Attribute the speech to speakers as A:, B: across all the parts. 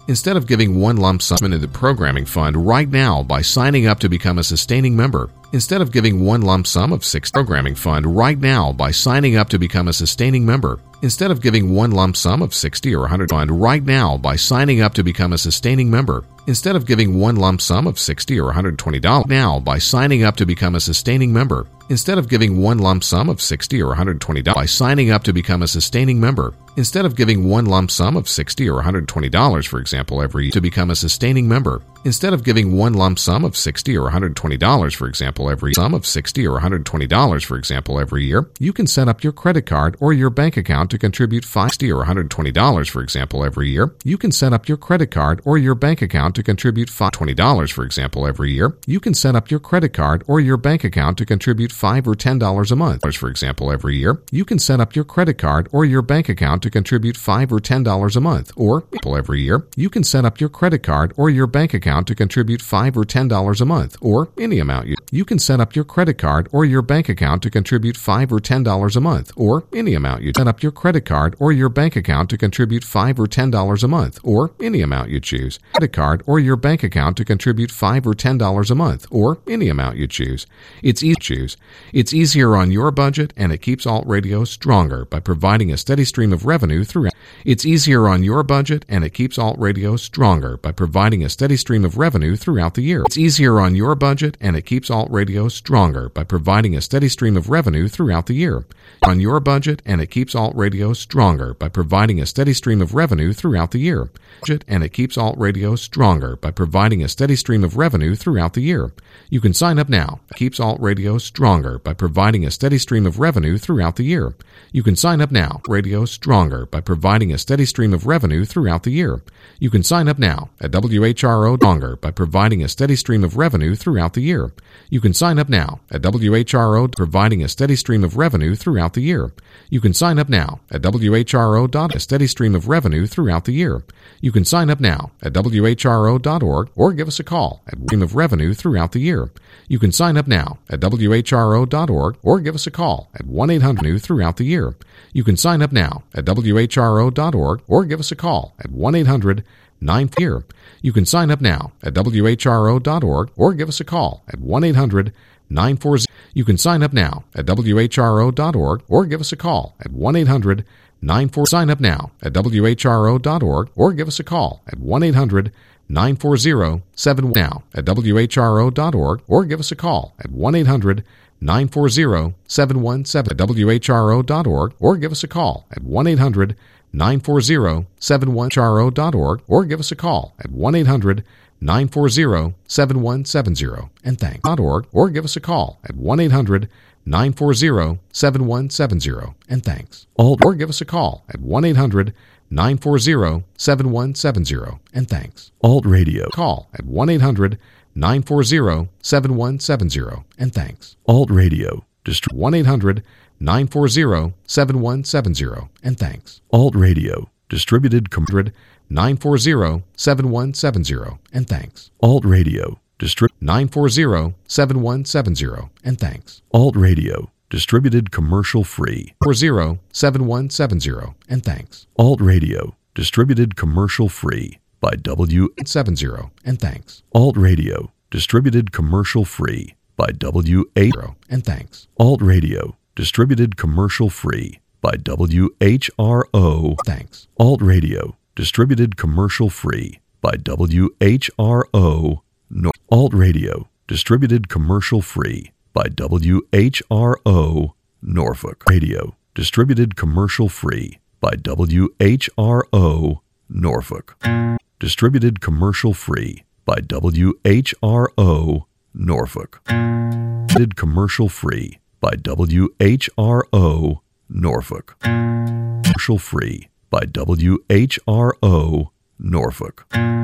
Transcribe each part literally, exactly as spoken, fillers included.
A: Instead of giving one lump sum into the programming fund right now by signing up to become a sustaining member, instead of giving one lump sum of six programming fund right now by signing up to become a sustaining member, instead of giving one lump sum of sixty or one hundred fund right now by signing up to become a sustaining member, instead of giving one lump sum of sixty or one hundred twenty dollars now by signing up to become a sustaining member, instead of giving one lump sum of sixty or one hundred twenty dollars by signing up to become a sustaining member, instead of giving one lump sum of sixty or one hundred twenty dollars, for example, every year to become a sustaining member, instead of giving one lump sum of sixty or one hundred twenty dollars, for example, every sum of sixty or one hundred twenty dollars, for example, every year, you can set up your credit card or your bank account to contribute fifty or one hundred twenty dollars, for example, every year. You can set up your credit card or your bank account to contribute twenty dollars, for example, every year. You can set up your credit card or your bank account to contribute five or ten dollars a month, for example, every year. You can set up your credit card or your bank account to contribute five or ten dollars a month, or every year. You can set up your credit card or your bank account to contribute five or ten dollars a month, or any amount. You you can set up your credit card or your bank account to contribute five or ten dollars a month, or any amount. You set up your credit card or your bank account to contribute five or ten dollars a month, or any amount you choose. Credit card or your bank account to contribute five or ten dollars a month, or any amount you choose. It's easy to choose. It's easier on your budget, and it keeps Alt Radio stronger by providing a steady stream of revenue throughout. It's easier on your budget, and it keeps Alt Radio stronger by providing a steady stream of revenue throughout the year. It's easier on your budget, and it keeps Alt Radio stronger by providing a steady stream of revenue throughout the year. On your budget, and it keeps Alt Radio stronger by providing a steady stream of revenue throughout the year. And it keeps Alt Radio stronger by providing a steady stream of revenue throughout the year. You can sign up now. It keeps Alt Radio stronger by providing a steady stream of revenue throughout the year. You can sign up now. Radio stronger by providing a steady stream of revenue throughout the year. You can sign up now at W H R O stronger by providing a steady stream of revenue throughout the year. You can sign up now at W H R O providing a steady stream of revenue throughout the year. You can sign up now at W H R O dot a steady stream of revenue throughout the year. You can sign up now at W H R O dot org or give us a call at stream of revenue throughout the year. You can sign up now at W H R O dot org or give us a call at one eight hundred throughout the year. You can sign up now at W H R O dot org or give us a call at one eight hundred nine year. You can sign up now at W H R O dot org or give us a call at one eight hundred nine four zero. You can sign up now at W H R O dot org or give us a call at one eight hundred nine four zero. Sign up now at W H R O dot org or give us a call at one eight hundred nine four zero seven one. Now at W H R O dot org or give us a call at one eight hundred nine four zero seven one seven. At W H R O dot org or give us a call at one eight hundred nine four zero seven one. W H R O dot org or give us a call at one eight hundred nine four zero seven one seven zero. And thanks. .org or give us a call at one eight hundred nine four zero seven one seven zero. And thanks. Alt or give us a call at one eight hundred nine four zero seven one seven zero. And thanks. Alt Radio. Call at one eight hundred nine four zero seven one seven zero. And thanks. Alt Radio. Distri- one eight hundred nine four zero seven one seven zero. And thanks. Alt Radio. Distributed com- nine four zero seven one seven zero. And thanks. Alt Radio. Distrib- nine four zero seven one seven zero. And thanks. Alt Radio. Distributed commercial free. four zero seven one seven zero. And thanks. Alt Radio. Distributed commercial free by W seven zero. And thanks. Alt Radio. Distributed commercial free by W eight zero. And thanks. Alt Radio. Distributed commercial free by W H R O. Thanks. Alt Radio. Distributed commercial free by W H R O. No- Alt Radio. Distributed commercial free by W H R O. Norfolk. Radio. Distributed commercial free by W H R O. Norfolk. Distributed commercial free by W H R O. Norfolk. Distributed commercial free by W H R O. Norfolk. Commercial free by W H R O. Norfolk.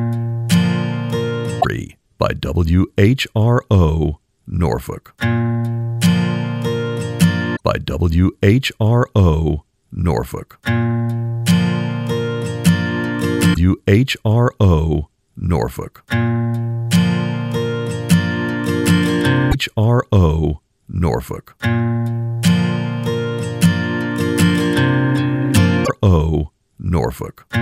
A: Free by W H R O. Norfolk. By W H R O. Norfolk. W H R O. Norfolk. H R O. Norfolk. O. Norfolk.